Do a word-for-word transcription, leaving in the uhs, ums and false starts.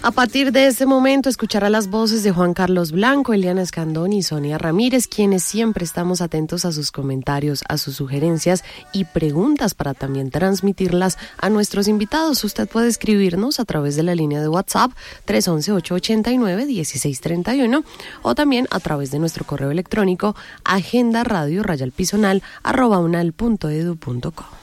A partir de este momento escuchará las voces de Juan Carlos Blanco, Eliana Escandón y Sonia Ramírez, quienes siempre estamos atentos a sus comentarios, a sus sugerencias y preguntas para también transmitirlas a nuestros invitados. Usted puede escribirnos a través de la línea de WhatsApp tres once, ocho ochenta y nueve, dieciséis treinta y uno o también a través de nuestro correo electrónico agenda radio rayal pisonal arroba unal punto edu punto co.